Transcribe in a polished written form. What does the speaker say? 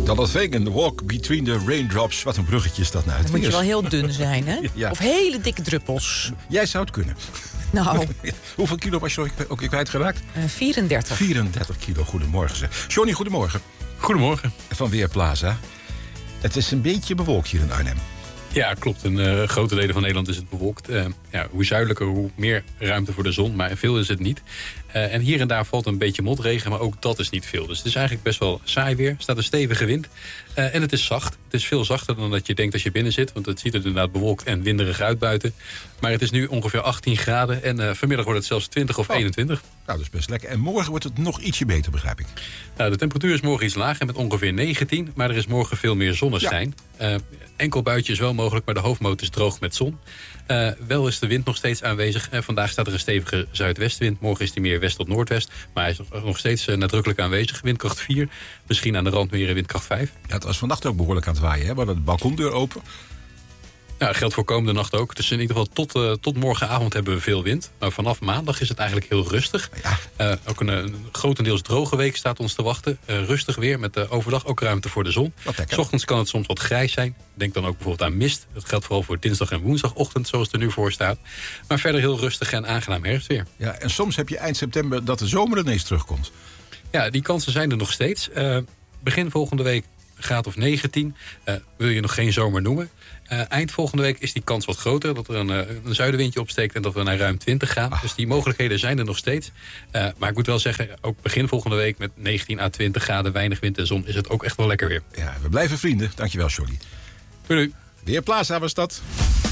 Donald Fagen, The Walk Between the Raindrops. Wat een bruggetje is dat nou. Dan moet je wel heel dun zijn, hè? Ja. Of hele dikke druppels. Jij zou het kunnen. Nou, Hoeveel kilo was je ook weer kwijtgeraakt? 34. 34 kilo, goedemorgen zeg. Johnny, goedemorgen. Goedemorgen. Van Weerplaza. Het is een beetje bewolkt hier in Arnhem. Ja, klopt. In grote delen van Nederland is het bewolkt. Hoe zuidelijker, hoe meer ruimte voor de zon. Maar veel is het niet. En hier en daar valt een beetje motregen, maar ook dat is niet veel. Dus het is eigenlijk best wel saai weer. Er staat een stevige wind. En het is zacht. Het is veel zachter dan dat je denkt als je binnen zit. Want het ziet er inderdaad bewolkt en winderig uit buiten. Maar het is nu ongeveer 18 graden. En vanmiddag wordt het zelfs 20 of 21. Nou, dat is best lekker. En morgen wordt het nog ietsje beter, begrijp ik. Nou, de temperatuur is morgen iets lager met ongeveer 19. Maar er is morgen veel meer zonneschijn. Enkel buitje is wel mogelijk, maar de hoofdmoot is droog met zon. Wel is de wind nog steeds aanwezig. Vandaag staat er een stevige zuidwestenwind. Morgen is die meer west tot noordwest. Maar hij is nog steeds nadrukkelijk aanwezig. Windkracht 4. Misschien aan de rand meer windkracht 5. Ja, het was vannacht ook behoorlijk aan het waaien. Hè? We hadden de balkondeur open. Nou, dat geldt voor komende nacht ook. Dus in ieder geval tot morgenavond hebben we veel wind. Maar vanaf maandag is het eigenlijk heel rustig. Ja. Ook een grotendeels droge week staat ons te wachten. Rustig weer met overdag ook ruimte voor de zon. 's Ochtends kan het soms wat grijs zijn. Denk dan ook bijvoorbeeld aan mist. Dat geldt vooral voor dinsdag en woensdagochtend zoals het er nu voor staat. Maar verder heel rustig en aangenaam herfstweer. Ja, en soms heb je eind september dat de zomer ineens terugkomt. Ja, die kansen zijn er nog steeds. Begin volgende week graad of 19. Wil je nog geen zomer noemen. Eind volgende week is die kans wat groter. Dat er een zuidenwindje opsteekt en dat we naar ruim 20 gaan. Dus die mogelijkheden zijn er nog steeds. Maar ik moet wel zeggen, ook begin volgende week met 19 à 20 graden, weinig wind en zon, is het ook echt wel lekker weer. Ja, we blijven vrienden. Dankjewel, Johnny. Doei. Weerplaza was dat.